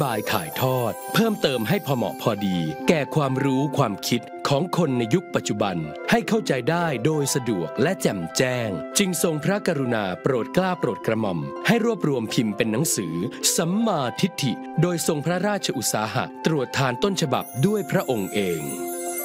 บายถ่ายทอดเพิ่มเติมให้พอเหมาะพอดีแก่ความรู้ความคิดของคนในยุคปัจจุบันให้เข้าใจได้โดยสะดวกและแจ่มแจ้งจึงทรงพระกรุณาโปรดเกล้าโปรดกระหม่อมให้รวบรวมพิมพ์เป็นหนังสือสัมมาทิฏฐิโดยทรงพระราชอุตสาหะตรวจทานต้นฉบับด้วยพระองค์เอง